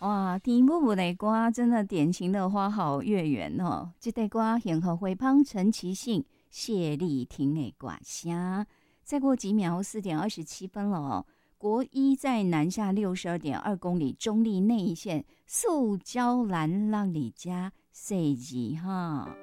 哇，田母母的歌真的典型的花好月圆哦。这首歌幸福回芳陈其信、谢丽婷的歌声。再过几秒，4:27了哦。国一在南下62.2公里中立内线塑胶栏让你家设计哈。